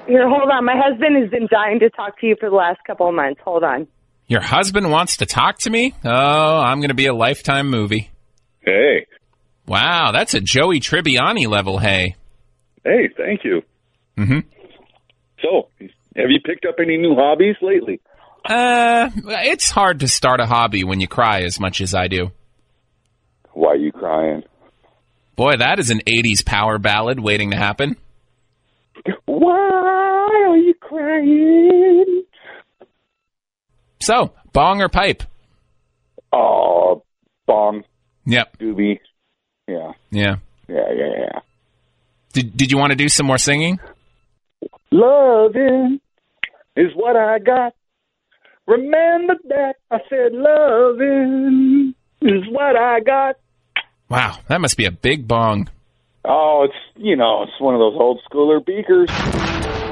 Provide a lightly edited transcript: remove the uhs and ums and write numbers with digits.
Here, hold on. My husband has been dying to talk to you for the last couple of months. Hold on. Your husband wants to talk to me? Oh, I'm going to be a Lifetime movie. Hey. Wow, that's a Joey Tribbiani level hey. Hey, thank you. Mm-hmm. So, have you picked up any new hobbies lately? It's hard to start a hobby when you cry as much as I do. Why are you crying? Boy, that is an 80s power ballad waiting to happen. Why are you crying? So, bong or pipe? Oh, bong. Yep. Doobie. Yeah. Yeah. Yeah. Did you want to do some more singing? Loving is what I got. Remember that. I said loving is what I got. Wow, that must be a big bong. Oh, it's one of those old schooler beakers.